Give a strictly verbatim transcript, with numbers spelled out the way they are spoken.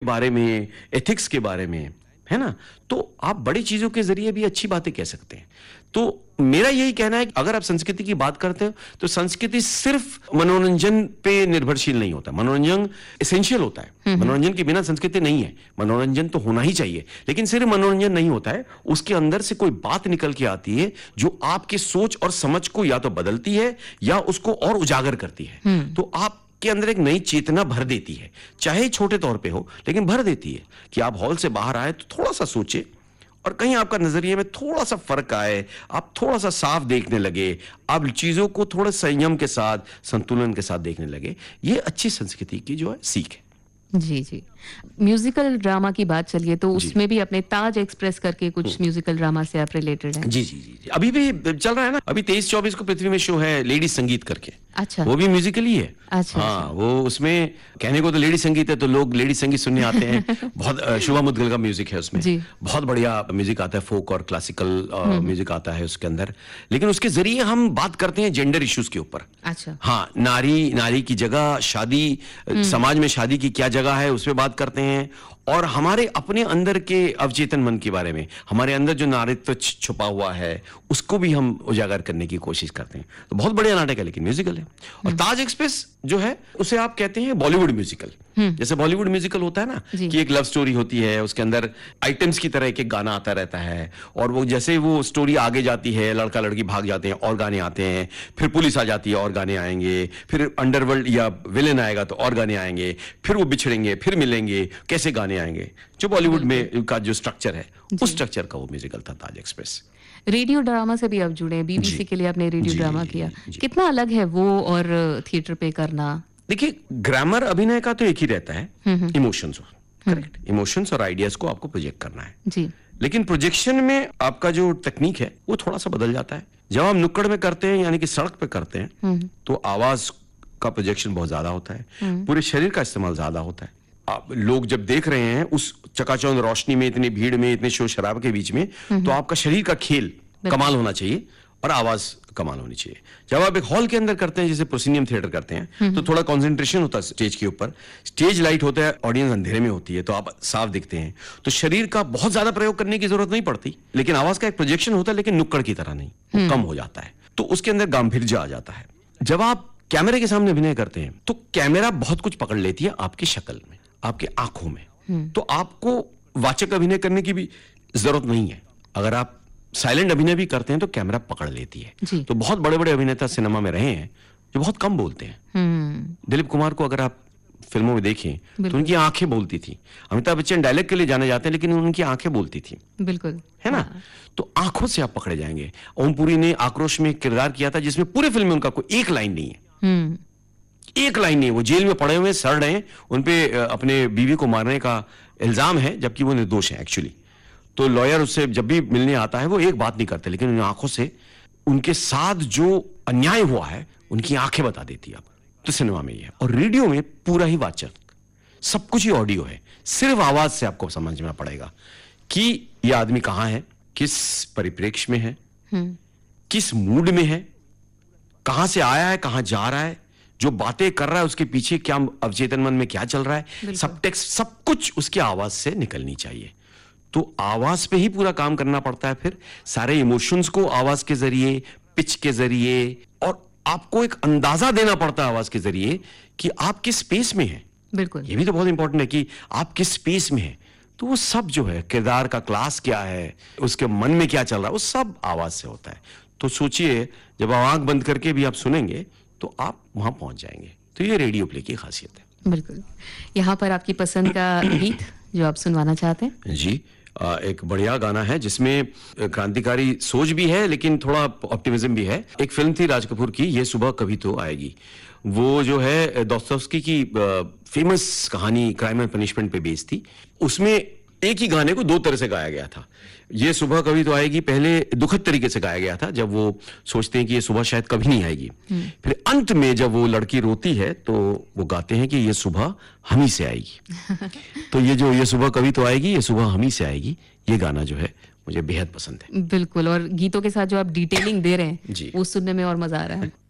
बारे में, एथिक्स के बारे में, है ना, तो आप बड़ी चीजों के जरिए भी अच्छी बातें कह सकते हैं। तो मेरा यही कहना है कि अगर आप संस्कृति की बात करते हो तो संस्कृति सिर्फ मनोरंजन पे निर्भरशील नहीं होता, मनोरंजन एसेंशियल होता है। मनोरंजन के बिना संस्कृति नहीं है, मनोरंजन तो होना ही चाहिए, लेकिन सिर्फ मनोरंजन नहीं होता है, उसके अंदर से कोई बात निकल के आती है जो आपकी सोच और समझ को या तो बदलती है या उसको और उजागर करती है। तो आप के अंदर एक नई चेतना भर देती है, चाहे छोटे तौर पे हो, लेकिन भर देती है कि आप हॉल से बाहर आए तो थोड़ा सा सोचे और कहीं आपका नजरिए में थोड़ा सा फर्क आए, आप थोड़ा सा साफ देखने लगे, आप चीजों को थोड़ा संयम के साथ, संतुलन के साथ देखने लगे। ये अच्छी संस्कृति की जो है सीख है। जी जी। म्यूजिकल ड्रामा की बात चलिए तो उसमें भी अपने ताज एक्सप्रेस करके कुछ म्यूजिकल ड्रामा से आप रिलेटेड हैं। जी जी जी जी। अभी भी चल रहा है ना, अभी तेईस चौबीस को पृथ्वी में शो है लेडी संगीत करके। अच्छा। वो भी म्यूजिकल ही है। अच्छा। हाँ, वो उसमें कहने को तो लेडी संगीत है तो लोग लेडी संगीत सुनने आते हैं। बहुत शुभा मुद्गल का म्यूजिक है उसमें, बहुत बढ़िया म्यूजिक आता है, फोक और क्लासिकल म्यूजिक आता है उसके अंदर, लेकिन उसके जरिए हम बात करते हैं जेंडर इश्यूज के ऊपर। अच्छा। हाँ, नारी नारी की जगह, शादी, समाज में शादी की क्या जगह है उस पर बात करते हैं, और हमारे अपने अंदर के अवचेतन मन के बारे में, हमारे अंदर जो नारीत्व छुपा हुआ है उसको भी हम उजागर करने की कोशिश करते हैं। तो बहुत बढ़िया नाटक है, लेकिन म्यूजिकल है। और ताज एक्सप्रेस जो है उसे आप कहते हैं बॉलीवुड म्यूजिकल। जैसे बॉलीवुड म्यूजिकल होता है ना कि एक लव स्टोरी होती है, उसके अंदर आइटम्स की तरह एक एक गाना आता रहता है, और वो जैसे वो स्टोरी आगे जाती है, लड़का लड़की भाग जाते हैं और गाने आते हैं, फिर पुलिस आ जाती है और गाने आएंगे, फिर अंडरवर्ल्ड या विलेन आएगा तो और गाने आएंगे, फिर वो बिछड़ेंगे, फिर मिलेंगे, कैसे गाने आएंगे। जो बॉलीवुड में का जो स्ट्रक्चर है उस स्ट्रक्चर का वो म्यूजिकल था ताज एक्सप्रेस। रेडियो ड्रामा से भी आप जुड़े, बीबीसी के लिए आपने रेडियो ड्रामा किया, कितना अलग है वो और थिएटर पे करना? देखिए, ग्रामर अभिनय का तो एक ही रहता है, इमोशंस, करेक्ट, इमोशंस और आइडियाज को आपको प्रोजेक्ट करना है जी। लेकिन प्रोजेक्शन में आपका जो टेक्निक है वो थोड़ा सा बदल जाता है। जब हम नुक्कड़ में करते हैं यानी कि सड़क पे करते हैं तो आवाज का प्रोजेक्शन बहुत ज्यादा होता है, पूरे शरीर का इस्तेमाल ज्यादा होता है। आप लोग जब देख रहे हैं उस चकाचौंध रोशनी में, इतनी भीड़ में, इतने शोर शराब के बीच में, तो आपका शरीर का खेल कमाल होना चाहिए और आवाज कमाल होनी चाहिए। जब आप एक हॉल के अंदर करते हैं, जैसे प्रोसिनियम थिएटर करते हैं, तो थोड़ा कंसंट्रेशन होता है स्टेज के ऊपर, स्टेज लाइट होता है, ऑडियंस अंधेरे में होती है, तो आप साफ दिखते हैं, तो शरीर का बहुत ज्यादा प्रयोग करने की जरूरत नहीं पड़ती, लेकिन आवाज का एक प्रोजेक्शन होता है, लेकिन नुक्कड़ की तरह नहीं, वो कम हो जाता है, तो उसके अंदर गांभीर्य आ जाता है। जब आप कैमरे के सामने अभिनय करते हैं तो कैमरा बहुत कुछ पकड़ लेती है आपकी शक्ल में, आपकी आंखों में, तो आपको वाचक अभिनय करने की भी जरूरत नहीं है। अगर आप साइलेंट अभिनय भी करते हैं तो कैमरा पकड़ लेती है। तो बहुत बड़े बड़े अभिनेता सिनेमा में रहे हैं जो बहुत कम बोलते हैं। दिलीप कुमार को अगर आप फिल्मों में देखें तो उनकी आंखें बोलती थी। अमिताभ बच्चन डायलॉग के लिए जाने जाते हैं, लेकिन उनकी आंखें बोलती थी, बिल्कुल, है ना। हाँ। तो आंखों से आप पकड़े जाएंगे। ओमपुरी ने आक्रोश में किरदार किया था जिसमें पूरे फिल्म में उनका कोई एक लाइन नहीं है, एक लाइन नहीं। वो जेल में पड़े हुए सड़ रहे हैं, उनपे अपने बीवी को मारने का इल्जाम है, जबकि वो निर्दोष है एक्चुअली। तो लॉयर उससे जब भी मिलने आता है वो एक बात नहीं करते, लेकिन उन आंखों से उनके साथ जो अन्याय हुआ है उनकी आंखें बता देती है। अब तो सिनेमा में ही है, और रेडियो में पूरा ही वाचक, सब कुछ ही ऑडियो है, सिर्फ आवाज से आपको समझना पड़ेगा कि ये आदमी कहां है, किस परिप्रेक्ष्य में है, किस मूड में है, कहां से आया है, कहां जा रहा है, जो बातें कर रहा है उसके पीछे क्या अवचेतन मन में क्या चल रहा है, सब टेक्स्ट, सब कुछ उसकी आवाज से निकलनी चाहिए। तो आवाज पे ही पूरा काम करना पड़ता है। फिर सारे इमोशंस को आवाज के जरिए, पिच के जरिए, और आपको एक अंदाजा देना पड़ता है आवाज के जरिए कि आप किस स्पेस में हैं। बिल्कुल, ये भी तो बहुत इंपॉर्टेंट है कि आप किस स्पेस में हैं। तो वो सब जो है, किरदार का क्लास क्या है, उसके मन में क्या चल रहा है, वो सब आवाज से होता है। तो सोचिए, जब आप आंख बंद करके भी आप सुनेंगे तो आप वहां पहुंच जाएंगे। तो ये रेडियो प्ले की खासियत है। बिल्कुल। यहाँ पर आपकी पसंद का गीत जो आप सुनवाना चाहते हैं? जी, एक बढ़िया गाना है जिसमें क्रांतिकारी सोच भी है लेकिन थोड़ा ऑप्टिमिज्म भी है। एक फिल्म थी राज कपूर की, ये सुबह कभी तो आएगी। वो जो है दोस्तोव्स्की की फेमस कहानी क्राइम एंड पनिशमेंट पे बेस्ड थी। उसमें एक ही गाने को दो तरह से गाया गया था। ये सुबह कभी तो आएगी पहले दुखद तरीके से गाया गया था, जब वो सोचते हैं कि ये सुबह शायद कभी नहीं आएगी। फिर अंत में जब वो लड़की रोती है तो वो गाते हैं कि ये सुबह हम ही से आएगी। तो ये जो ये सुबह कभी तो आएगी, ये सुबह हम ही से आएगी, ये गाना जो है मुझे बेहद पसंद है। बिल्कुल, और गीतों के साथ जो आप डिटेलिंग दे रहे हैं वो सुनने में और मजा आ रहा है।